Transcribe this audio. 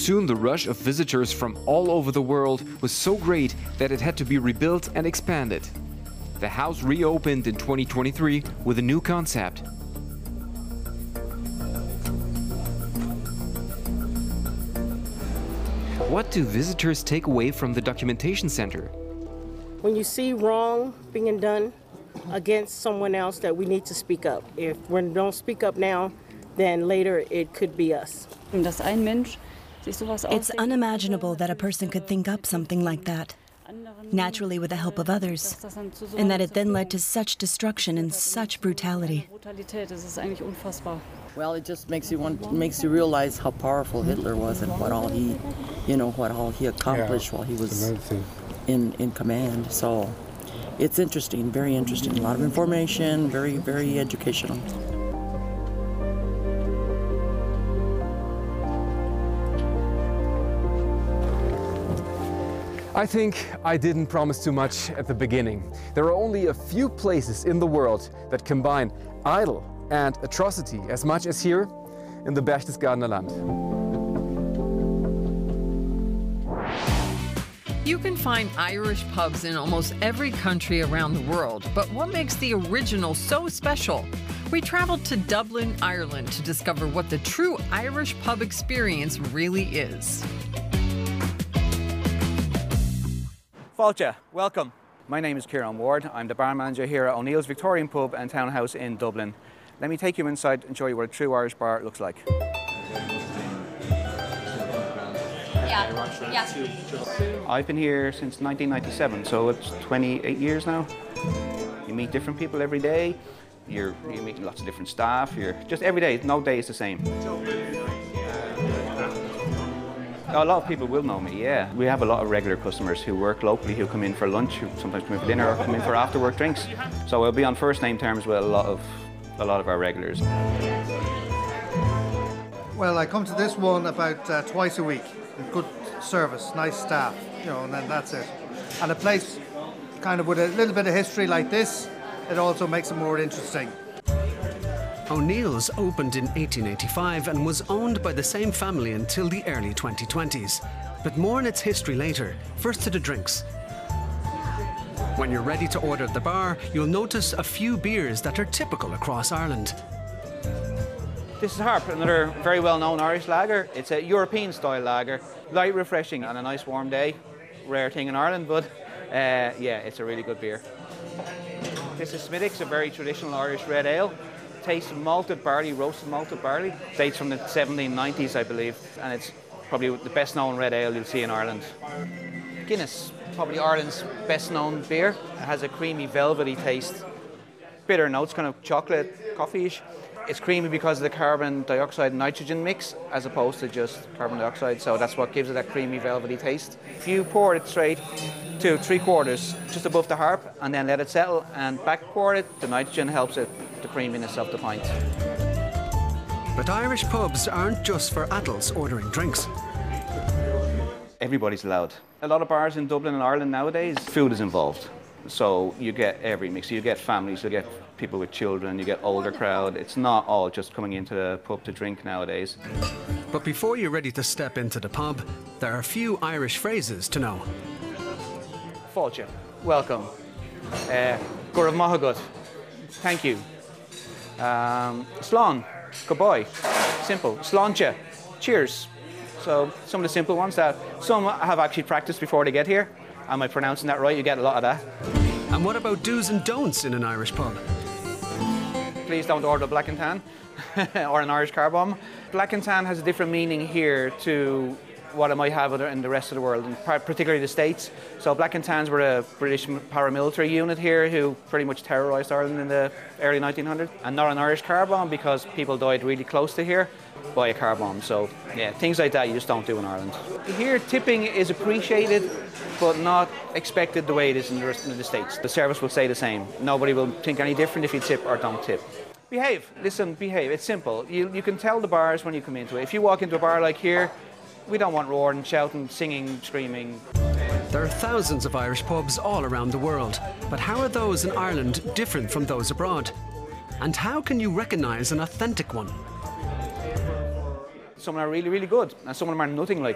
Soon the rush of visitors from all over the world was so great that it had to be rebuilt and expanded. The house reopened in 2023 with a new concept. What do visitors take away from the documentation center? When you see wrong being done against someone else, that we need to speak up. If we don't speak up now, then later it could be us. It's unimaginable that a person could think up something like that, naturally with the help of others, and that it then led to such destruction and such brutality. Well, it just makes you realize how powerful Hitler was and what all he, what all he accomplished while he was in command. So it's interesting, very interesting. A lot of information, very, very educational. I think I didn't promise too much at the beginning. There are only a few places in the world that combine idol and atrocity as much as here in the Berchtesgadener Land. You can find Irish pubs in almost every country around the world, but what makes the original so special? We traveled to Dublin, Ireland to discover what the true Irish pub experience really is. Fáilte, welcome. My name is Kieran Ward. I'm the bar manager here at O'Neill's Victorian Pub and Townhouse in Dublin. Let me take you inside and show you what a true Irish bar looks like. I've been here since 1997, so it's 28 years now. You meet different people every day. You're meeting lots of different staff. Just every day, no day is the same. A lot of people will know me, yeah. We have a lot of regular customers who work locally, who come in for lunch, who sometimes come in for dinner, or come in for after-work drinks. So we'll be on first-name terms with a lot of our regulars. Well, I come to this one about twice a week. Good service, nice staff, and then that's it. And a place kind of with a little bit of history like this, it also makes it more interesting. O'Neill's opened in 1885 and was owned by the same family until the early 2020s. But more on its history later. First to the drinks. When you're ready to order at the bar, you'll notice a few beers that are typical across Ireland. This is Harp, another very well-known Irish lager. It's a European-style lager, light, refreshing, on a nice warm day. Rare thing in Ireland, but yeah, it's a really good beer. This is Smithwick's, a very traditional Irish red ale. Tastes malted barley, roasted malted barley. Dates from the 1790s, I believe, and it's probably the best-known red ale you'll see in Ireland. Guinness, probably Ireland's best-known beer. It has a creamy, velvety taste. Bitter notes, kind of chocolate, coffee-ish. It's creamy because of the carbon dioxide nitrogen mix, as opposed to just carbon dioxide, so that's what gives it that creamy, velvety taste. If you pour it straight to 3/4, just above the Harp, and then let it settle and back pour it, the nitrogen helps it, the creaminess of the pint. But Irish pubs aren't just for adults ordering drinks. Everybody's allowed. A lot of bars in Dublin and Ireland nowadays, food is involved. So you get every mix. You get families, you get people with children, you get older crowd. It's not all just coming into the pub to drink nowadays. But before you're ready to step into the pub, there are a few Irish phrases to know. Fáilte, welcome. Gurav Mahagut, thank you. Slán, goodbye. Simple. Sláinte, cheers. So some of the simple ones that some have actually practiced before they get here. Am I pronouncing that right? You get a lot of that. And what about do's and don'ts in an Irish pub? Please don't order a black and tan or an Irish car bomb. Black and tan has a different meaning here to what it might have in the rest of the world, and particularly the States. So black and tans were a British paramilitary unit here who pretty much terrorised Ireland in the early 1900s. And not an Irish car bomb because people died really close to here by a car bomb. So yeah, things like that you just don't do in Ireland. Here tipping is appreciated but not expected the way it is in the rest of the States. The service will stay the same. Nobody will think any different if you tip or don't tip. Behave. Listen, behave. It's simple. You can tell the bars when you come into it. If you walk into a bar like here, we don't want roaring, shouting, singing, screaming. There are thousands of Irish pubs all around the world, but how are those in Ireland different from those abroad? And how can you recognise an authentic one? Some are really, really good, and some of them are nothing like